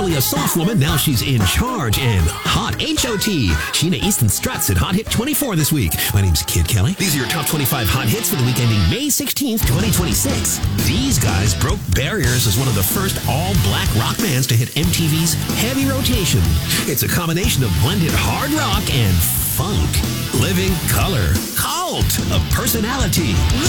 Originally a soft woman, now she's in charge and hot. H.O.T. Sheena Easton struts at Hot Hit 24 this week. My name's Kid Kelly. These are your top 25 hot hits for the week ending May 16th, 2026. These guys broke barriers as one of the first all-black rock bands to hit MTV's heavy rotation. It's a combination of blended hard rock and funk. Living Color. Cult of Personality.